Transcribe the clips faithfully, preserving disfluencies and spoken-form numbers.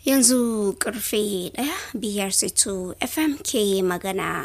Yanzu karfe ɗaya biyar sito F M ke magana.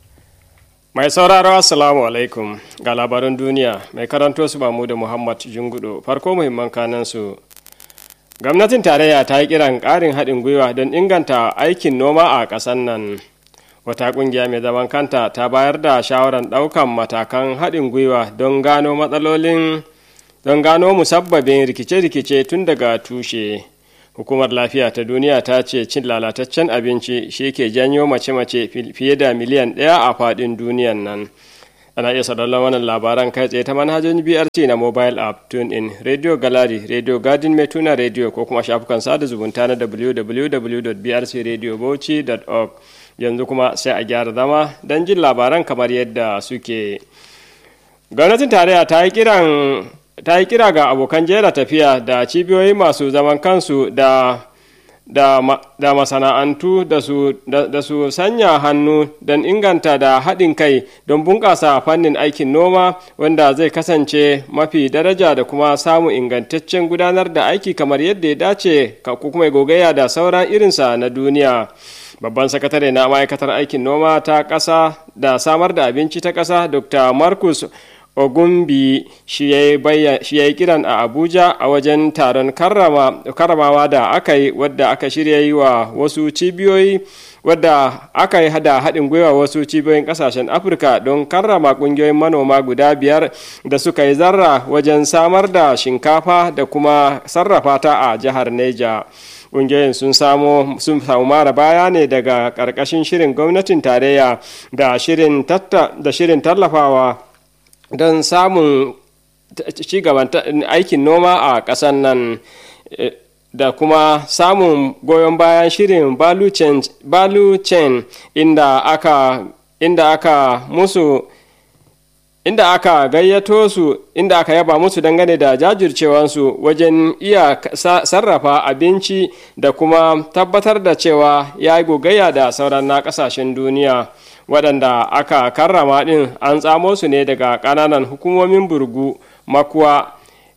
Mai sauraro Assalamu alaikum ga labaran duniya mai karanto su Mamu da Muhammad Jungudo. Farko muhimman kanan su. Gwamnatin tarayya ta yi kiran ƙarin haɗin gwiwa don inganta aikin noma a ƙasar nan. Wata ƙungiya mai zaman kanta ta bayar da shawarar ɗaukan matakan haɗin gwiwa don gano matsalolin don gano musabbabin rikice-rikice tun daga tushe. Hukumar lafiya ta duniya ta ce cin lalataccen abinci shi ke janyo mace-mace fiye da miliyan ɗaya a faɗin duniyan nan. Ana iya sauraron wannan labaran kai tsaye ta manhajojin B R T na mobile app, tune in, Radio Gallery, Radio Garden mai tuna radio ko kuma shafukan sada zumunta na w w w dot b r c radio bauchi dot org. Yanzu kuma sai a gyara zama don jin labaran kamar yadda suke. Gwamnatin tarayya ta yi kiran ta yi kira ga abokan jera tafiya da cibiyoyi masu zaman kansu da da, da masana'antu da su, da, da su sanya hannu don inganta da haɗin kai don bunƙasa fannin aikin noma wanda zai kasance mafi daraja da kuma samun ingantaccen gudanar da aiki kamar yadda ya dace ko kuma gogayya da sauran irinsa na duniya. Babban sakatare na ma'aikatar aikin noma ta ƙasa da samar da abinci ta ƙasa Doctor Marcus Ogumbi shi ya yi kiran a Abuja a wajen taron karramawa da aka yi wadda aka shirya yi wa wasu cibiyoyi wadda aka yi hada haɗin gwiwa wasu cibiyoyin ƙasashen Afirka don karrama ƙungiyoyin manoma guda biyar da suka yi zarra wajen samar da shinkafa da kuma sarrafa ta a jihar Neja. Ƙungiyoyin sun samu sun samu mara baya ne daga ƙarƙashin shirin gwamnatin tarayya da shirin da shirin tallafawa don samun cigaban aikin noma a ƙasar nan da kuma samun goyon bayan shirin Value Chain inda aka inda aka musu inda aka gayyato su inda aka yaba musu dangane da jajircewansu wajen iya sarrafa abinci da kuma tabbatar da cewa ya yi gogayya da sauran na ƙasashen duniya. Waɗanda aka karrama ɗin an tsamo su ne daga ƙananan hukumomin Burgu, Makuwa,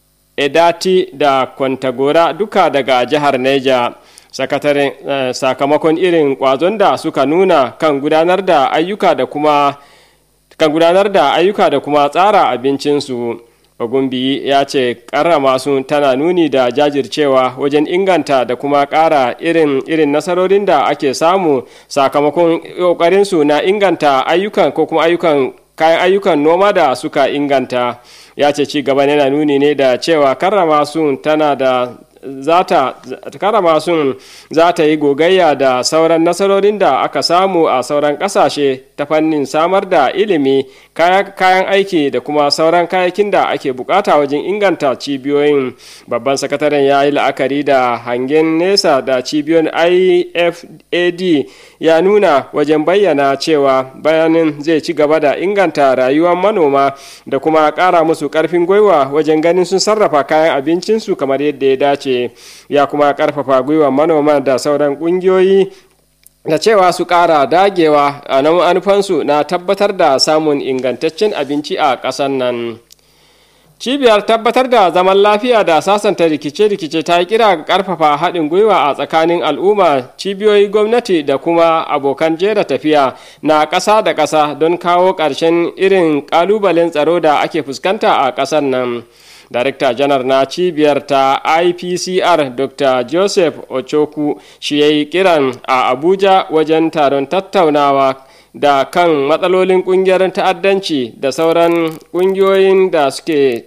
Edati da Kwantagora duka daga jihar Neja. Sakataren eh, sakamakon irin ƙwazon da suka nuna kan gudanar da ayyuka da kuma kan gudanar da ayyuka da kuma tsara abincinsu. Ogumbi ya ce karrama su tana nuni da jajircewa wajen inganta da kuma ƙara irin irin nasarorin da ake samu sakamakon ƙoƙarinsu na inganta ayyukan ko kuma ayyukan kayan ayyukan noma da suka inganta. Ya ce ci gaba yana nuni ne da cewa karrama su tana da zata karama sun za ta yi gogayya da sauran nasarorin da aka samu a sauran ƙasashe ta fannin samar da ilimi, kayan aiki da kuma sauran kayakin da ake bukata wajen inganta cibiyoyin. Babban sakataren ya yi la'akari da hangen nesa da cibiyoyin I F A D ya nuna wajen bayyana cewa bayanin zai ci gaba da inganta rayuwar manoma da kuma ƙara musu ƙarfin gwiwa wajen ganin sun sarrafa kayan abincinsu kamar yadda ya dace. Ya kuma karfafa gwiwa manoma da sauran kungiyoyi da cewa su kara dagewa a nan manufansu na tabbatar da samun ingantaccen abinci a ƙasar nan. Cibiyar tabbatar da zaman lafiya da sasanta rikice-rikice ta yi kira ga karfafa haɗin gwiwa a tsakanin al'umma, cibiyoyi gwamnati da kuma abokan jera tafiya na ƙasa da ƙasa don kawo ƙarshen irin ƙalubalen tsaro da ake fuskanta a ƙasar nan. Darekta janar na cibiyar ta I P C R Doctor Joseph Ochoku shi ya yi kiran a Abuja wajen taron tattaunawa da kan matsalolin ƙungiyar ta'addanci da sauran ƙungiyoyin da suke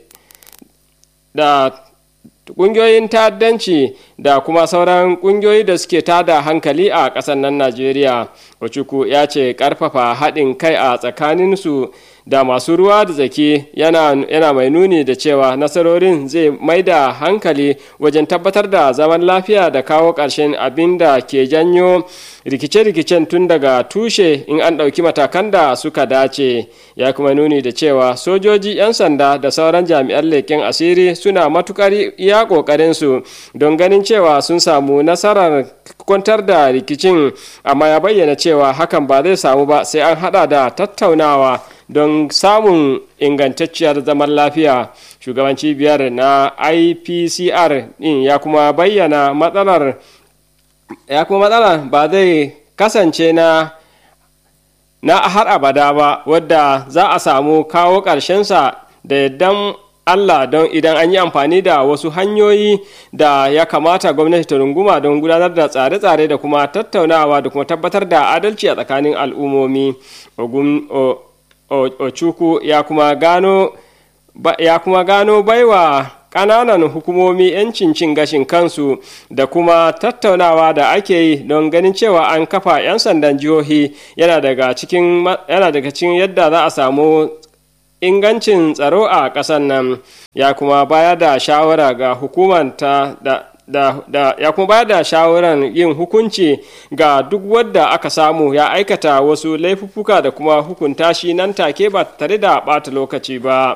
da ƙungiyoyin ta'addanci da kuma sauran ƙungiyoyi da suke tada hankali a ƙasar nan Najeriya. Ochuku ya ce ƙarfafa haɗin kai a tsakaninsu da masu ruwa da zaki yana, yana mai nuni da cewa nasarorin zai mai da hankali wajen tabbatar da zaman lafiya da kawo ƙarshen abin da ke janyo rikice-rikicen tun daga tushe in an ɗauki matakan da suka dace. Ya kuma nuni da cewa sojoji, 'yan sanda da sauran jami'an leƙen asiri suna matuƙar iya ƙoƙarinsu don ganin cewa sun samu nasarar kwantar da rikicin, amma ya bayyana cewa hakan ba zai samu ba sai an haɗa da tattaunawa don samun ingantacciyar zaman lafiya. Shugaban cibiyar na I P C R din ya kuma bayyana matsalar ya kuma matsalar ba zai kasance na na har abada ba wadda za a samu kawo ƙarshensa da yaddan Allah don idan an yi amfani da wasu hanyoyi da ya kamata gwamnati ta runguma don gudanar da tsare-tsare da kuma tattaunawa da kuma tabbatar da adalci a tsakanin al'ummomi. Ochuku ya kuma gano ya kuma gano baiwa ƙananan hukumomi 'yancin cin gashin kansu da kuma tattaunawa da ake yi don ganin cewa an kafa 'yan sandan jihohi yana daga cikin yana daga cikin yadda za a samu ingancin tsaro a ƙasar nan. Ya kuma bayar da shawara ga hukumar ta da Da, da ya kuma bayar da shawarar yin hukunci ga duk wadda aka samu ya aikata wasu laifuffuka da kuma hukunta shi nan take ba tare da ɓata lokaci ba.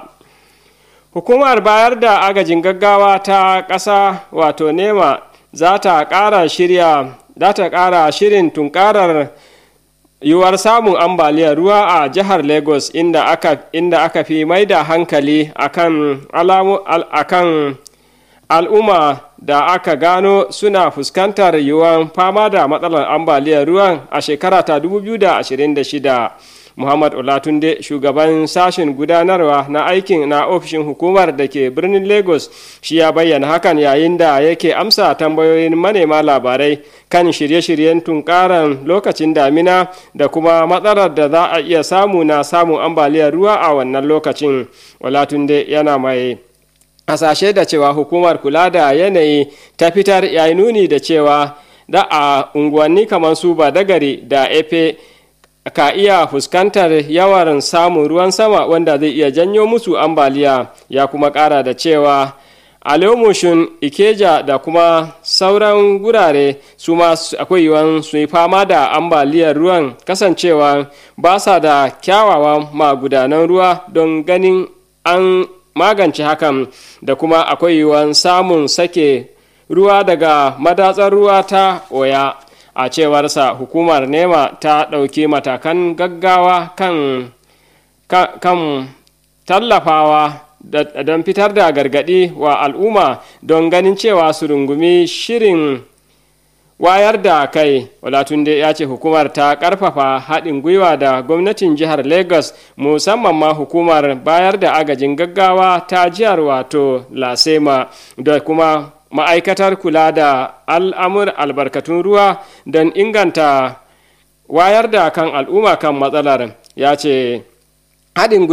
Hukumar bayar da agajin gaggawa ta ƙasa wato nema za ta ƙara shirya za ta ƙara shirin tunkarar yiwuwar samun ambaliyar ruwa a jihar Lagos inda aka inda aka fi mai da hankali akan alamu al, akan al'umma da aka gano suna fuskantar yiwuwar fama da matsalar ambaliyar ruwan a shekara ta dubu biyu da ashirin da shida. Muhammad Olatunde, shugaban sashen gudanarwa na aikin na ofishin hukumar da ke birnin Lagos, shi ya bayyana hakan yayin da yake amsa tambayoyin manema labarai kan shirye-shiryen tunkaran lokacin damina da kuma matsalar da za a iya samu na samun ambaliyar ruwa a wannan lokacin. Olatunde yana mai hasashe da cewa hukumar kula da yanayi ta fitar yayi nuni da cewa da a unguwanni kamar su Badagari da Efe ka iya fuskantar yawan samun ruwan sama wanda zai iya janyo musu ambaliya. Ya kuma ƙara da cewa Aleomoshun, Ikeja da kuma sauran gurare su ma akwai yiwuwan su yi fama da ambaliyar ruwan kasancewa ba sa da kyawawan magudanan ruwa don ganin an magance hakan, da kuma akwai yiwuwan samun sake ruwa daga madatsar ruwa ta Oya. A cewarsa hukumar nema ta ɗauki matakan gaggawa kan, kan, kan tallafawa don fitar da gargaɗi wa al'umma don ganin cewa su rungumi shirin wayar da kai. Olatunde ya ce hukumar ta ƙarfafa haɗin gwiwa da gwamnatin jihar Lagos, musamman ma hukumar bayar da agajin gaggawa ta jihar wato Lasema da kuma ma'aikatar kula da al'amur albarkatun ruwa don inganta wayar da kan al'umma kan matsalar. Ya ce haɗin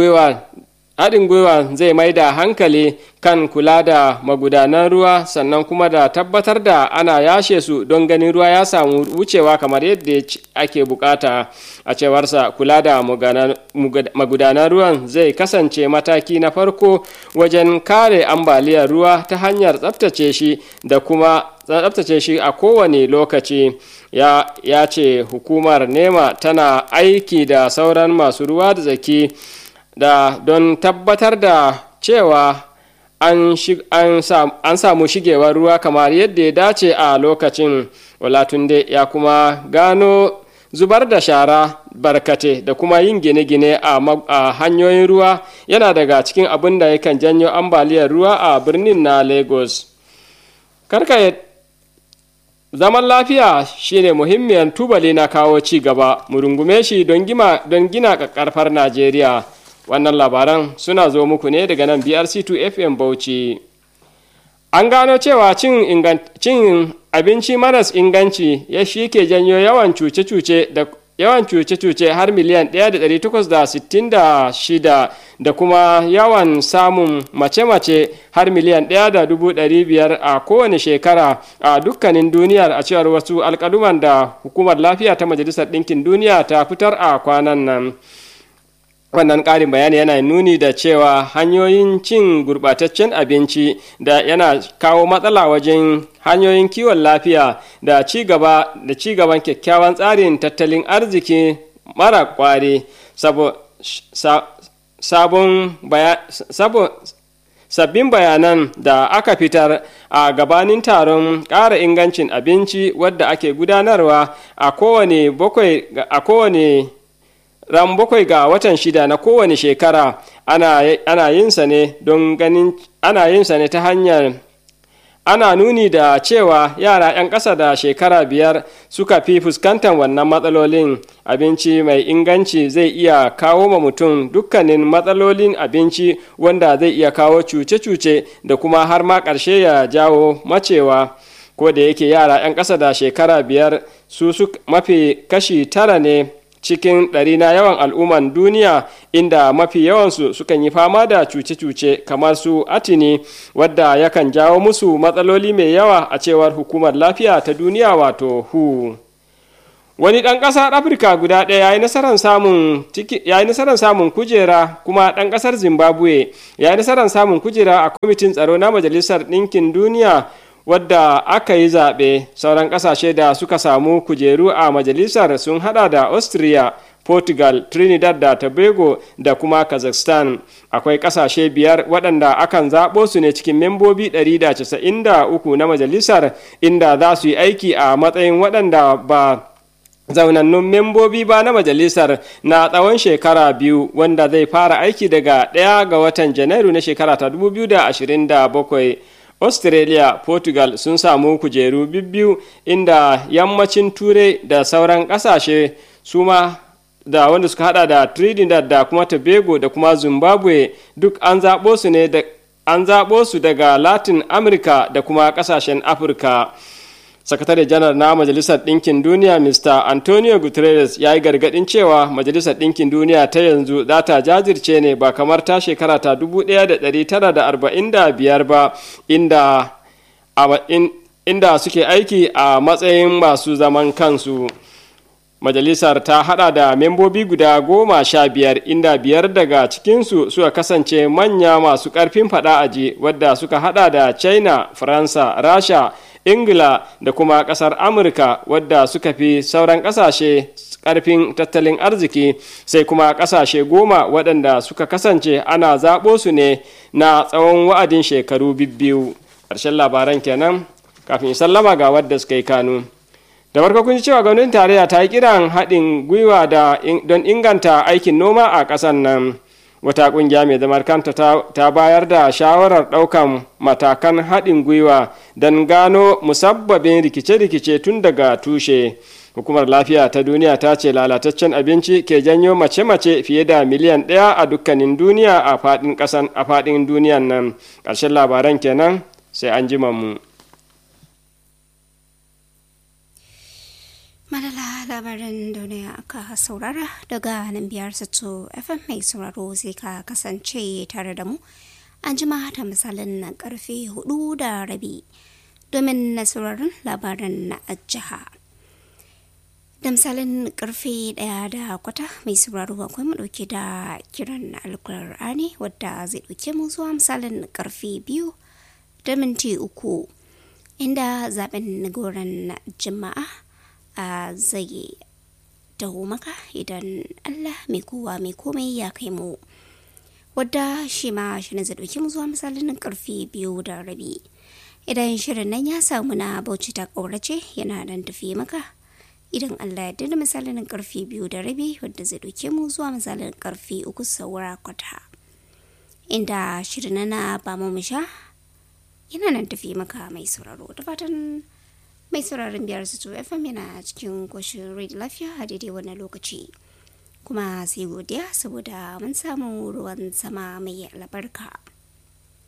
gwiwa zai mai da hankali kan kula da magudanan ruwa sannan kuma da tabbatar da ana yashe su don ganin ruwa ya samu wucewa kamar yadda ake bukata. A cewarsa kula da magudanan ruwan zai kasance mataki na farko wajen kare ambaliyar ruwa ta hanyar tsabtace shi da kuma tsabtace shi a kowane lokaci. Ya, ya ce hukumar nema tana aiki da sauran masu ruwa da tsaki da don tabbatar da cewa an, an, sam, an samu shigewar ruwa kamar yadda ya dace a lokacin. Olatunde ya kuma gano zubar da shara barkate da kuma yin gine-gine a, a hanyoyin ruwa yana daga cikin abin da yakan janyo ambaliyar ruwa a birnin na Lagos. Karka zaman lafiya shine muhimmiyar tubali na kawo ci gaba, mu rungume shi don gina ƙarfar Najeriya. Wannan labaran suna zo muku ne daga nan B R C two F M Bauchi. An gano cewa cin, cin abinci maras inganci ya shi ke janyo yawan cuce-cuce da yawan cuce-cuce har miliyan ɗaya da ɗari takwas da sittin da shida da kuma yawan samun mace-mace har miliyan ɗaya da dubu ɗari biyar a kowane shekara a dukkanin duniyar, a cewar wasu alƙaluman da hukumar lafiya ta Majalisar Ɗinkin Duniya ta fitar a kwanan nan. Wannan ƙarin bayani yana nuni da cewa hanyoyin cin gurɓataccen abinci da yana kawo matsala wajen hanyoyin kiwon lafiya da ci gaba da ci gaban kyakkyawan tsarin tattalin arziki mara ƙwari. Sabo, sa, sabon baya, sabo, sabbin bayanan da aka fitar a gabanin taron ƙara ingancin abinci wadda ake gudanarwa a kowane bakwai a kowane ran bakwai ga watan shida na kowane shekara ana, ana yin sa ne don ganin ana yin sa ne ta hanyar ana nuni da cewa yara 'yan ƙasa da shekara biyar suka fi fuskantar wannan matsalolin. Abinci mai inganci zai iya kawo ma mutum dukkanin matsalolin abinci wanda zai iya kawo cuce-cuce da kuma har ma ƙarshe ya jawo macewa. Ko da yake yara 'yan ƙasa da shekara biyar su mafi kashi tara ne cikin ɗari na yawan al'umman duniya, inda mafi yawansu sukan yi fama da cuce-cuce kamar su atini, wadda yakan jawo musu matsaloli mai yawa a cewar hukumar lafiya ta duniya wato W H O. Wani ɗan ƙasar Afirka guda ɗaya ya yi nasarar samun kujera, kuma ɗan ƙasar Zimbabwe ya yi nasarar samun kujera a kwamitin tsaro na Majalisar Ɗinkin Duniya, wadda aka yi zaɓe. Sauran ƙasashe da suka samu kujeru a majalisar sun hada da Austria, Portugal, Trinidad da Tobago da kuma Kazakhstan. Akwai ƙasashe biyar waɗanda akan zaɓo su ne cikin membobi ɗari da casa'in da uku na majalisar, inda za su yi aiki a matsayin waɗanda ba zaunannun membobi ba na majalisar na tsawon shekara biyu, wanda zai fara aiki daga ɗaya ga watan Janairu na shekara ta dubu biyu da ashirin da bakwai. Australia, Portugal sun samu kujeru bibbiyu, inda yammacin Turai da sauran ƙasashe su ma da wanda suka hada da Trinidad da kuma Tobago da kuma Zimbabwe duk an zaɓo su ne da an zaɓo su daga Latin America da kuma ƙasashen Afirka. Sakatare janar na Majalisar Ɗinkin Duniya Mister Antonio Guterres ya yi gargaɗin cewa Majalisar Ɗinkin Duniya ta yanzu za ta jajirce ne ba kamar ta shekara ta dubu ɗaya da ɗari tara da arba'in da biyar ba, inda, in, inda suke aiki a matsayin masu zaman kansu. Majalisar ta hada da membobi guda goma sha biyar, inda biyar daga cikinsu suka kasance manya masu ƙarfin faɗa aji, wadda suka hada da China, Faransa, Rasha, Ingila da kuma ƙasar Amurka, wadda suka fi sauran ƙasashe ƙarfin tattalin arziki, sai kuma ƙasashe goma waɗanda suka kasance ana zaɓo su ne na tsawon wa'adin shekaru bibbiyu. Ƙarshen labaran kenan, kafin sallama ga wadda suka yi kanu. Da farko kun ji cewa gwamnatin tarayya ta yi kiran haɗin gwiwa don inganta aikin noma a ƙasar nan. Wata ƙungiya mai zamar kanta ta bayar da shawarar ɗaukan matakan haɗin gwiwa don gano musabbabin rikice-rikice tun daga tushe. Hukumar lafiya ta duniya ta ce lalataccen abinci ke janyo mace-mace fiye da miliyan ɗaya a dukkanin duniya a faɗin ƙasan a faɗin duniyan nan. Ƙarshen labaran kenan, sai an ji mu. Madala labaran duniya aka saurara daga nan biyar sato F M mai sauraro sai ka kasance tare da mu an jima da misalin na karfe hudu da rabi domin na sauraron labaran na jiha. Da misalin karfe daya da kwata mai sauraro akwai mu dauke da kiran alkur'ani wadda zai dauke mu zuwa misalin karfe biyu da minti uku, inda zaben goron jama'a a zai taho maka idan Allah mai kowa mai komai ya kai mu, wadda shi ma shi ne zai ɗauki mu zuwa misalin karfe biyu da rabi. Idan shirin nan ya samu na Bauchi ta ƙaurace yana dan tafi maka idan Allah ya dana misalin karfe biyu da rabi, wadda zai ɗauke mu zuwa misalin karfe uku saura kwata, inda shirin na ba mu sha yana nan tafi maka mai sauraro. Da fatan mai sauraron biyar su F M yana cikin koshin rai lafiya a daidai wannan lokaci, kuma sai godiya saboda mun samu ruwan sama mai albarka.